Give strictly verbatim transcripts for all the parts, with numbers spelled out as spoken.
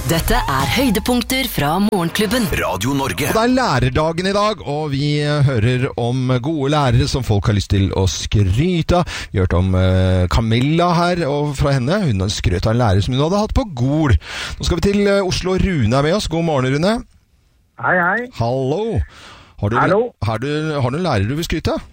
Dette er høydepunkter fra Morgenklubben. Radio Norge. Og det er lærerdagen i dag, og vi hører om gode lærere som folk har lyst til å skryte av. Vi hørte om uh, Camilla her, og fra henne, hun skrøt av en lærer som hun hadde hatt på Gol. Nå skal vi til uh, Oslo. Rune er med oss. God morgen, Rune. Hei, hei. Hallo. Har du, Hallo. Har du, har du en lærer du vil skryte av?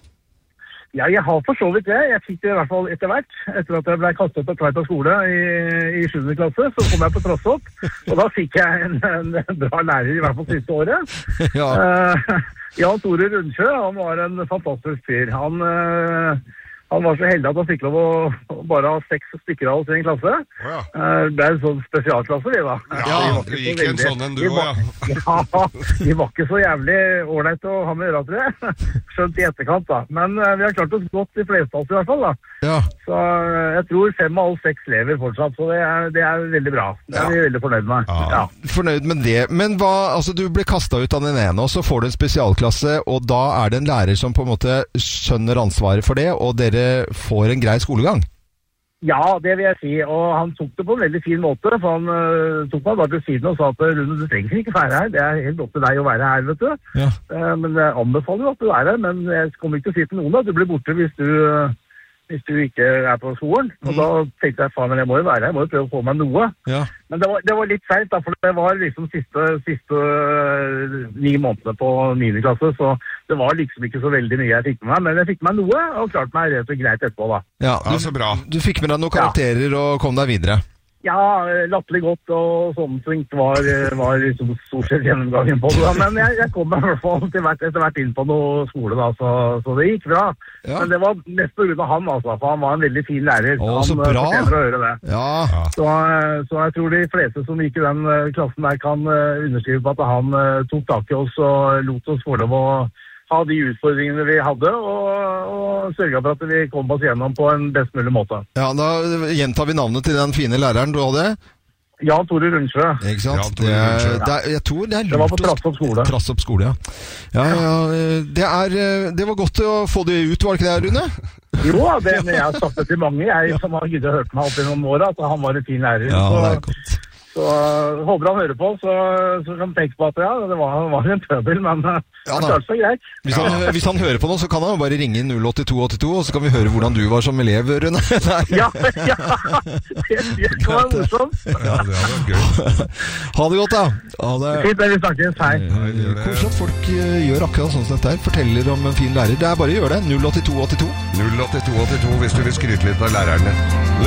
Ja, jeg har for så vidt det. Jeg fikk det i hvert fall etter hvert. Etter at jeg ble kastet på Tveita skole i, i sjuende klasse, så kom jeg på Trassopp. Og da fikk jeg en, en bra lærer i hvert fall siste året. Ja. Uh, Jan Tore Rundsjø, han var en fantastisk fyr. Han, uh, han var så heldig at han fikk lov å bare ha seks stykker av oss i en klasse. Oh, ja. uh, det er en sånn spesialklasse, vi da. Ja, du gikk en sånn enn du var, også, ja. Ja, de var ikke så jævlig ålreit å ha med øra, tror jeg. Skjønt i etterkant, da. Men uh, vi har klart oss godt de fleste av oss i hvert fall, da. Ja. Så uh, jeg tror fem av alle seks lever fortsatt, så det er, det er veldig bra. Det er vi Ja. veldig fornøyd med. Ja. Ja. Fornøyd med det. Men hva, altså du ble kastet ut av den ene, og så får du en spesialklasse, og da er det en lærer som på en måte skjønner ansvaret for det, og dere får en grei skolegang. Ja, det vil jeg si, og han tok det på en veldig fin måte, for han uh, tok meg bare til siden og sa at Rune, du trenger ikke være her, det er helt opp til deg å være her, vet du. Ja. Uh, men jeg anbefaler jo at du er her, men jeg kommer ikke til å si til noen at du blir borte hvis du, uh, hvis du ikke er på skolen. Og Mm. da tenkte jeg, faen, men jeg må jo være her, jeg må jo prøve å få meg noe. Ja. Men det var, det var litt sent da, for det var liksom siste, siste uh, ni månedene på niende klasse, så det var liksom ikke så veldig mye jeg fikk med meg, men jeg fikk med meg noe, og klarte meg rett og greit etterpå da. Ja, Ja, så bra. Du fikk med deg noen karakterer og kom deg videre. Ja, latterlig godt, og sånn ting var, var liksom stort sett gjennomgangen på det, da. Men jeg, jeg kom meg i hvert fall til hvert, etter hvert inn på noe skole da, så, så det gikk bra. Ja. Men det var mest på grunn av han, altså, for han var en veldig fin lærer. Å, han så bra. fortjener å høre det. Ja. Så, så jeg tror de fleste som gikk i den eh, klassen der kan eh, underskrive på at han eh, tok tak i oss og lot oss få lov å ha de utfordringene vi hadde, og, og sørget for at vi kom oss gjennom på en best mulig måte. Ja, da gjentar vi navnet til den fine læreren du hadde. Jan Tore Rundsjø. Ikke sant? Jan Tore det, er, Rundsjø. det, er, jeg tror det er lurt Det var på å- Trassopp skole. Trassopp skole, ja. Ja, ja, det, er, det var godt å få det ut, var det ikke det, Rune? Jo, det, men jeg har sagt det til mange, jeg som har giddet hørt meg opp gjennom året, at han var en fin lærer. Ja, så, det er godt. så uh, håper han hører på, så, så kan han tenke på at ja, det var, han var en pøbel, men uh, Ja, han da. klarte seg greit. Hvis han, hvis han hører på nå, så kan han jo bare ringe null åtte to åtte to, og så kan vi høre hvordan du var som elev, Rune. Nei. Ja, ja, det, det kan være morsomt. Ja, det hadde vært gøy. Ha det godt, da. Ha det. Fint, vi snakkes, hei. Eh, Koselig at folk eh, gjør akkurat sånn som dette her. Forteller om en fin lærer. Det er bare å gjøre det. null åtte to åtte to. null åtte to åtte to hvis du vil skryte litt av lærerne.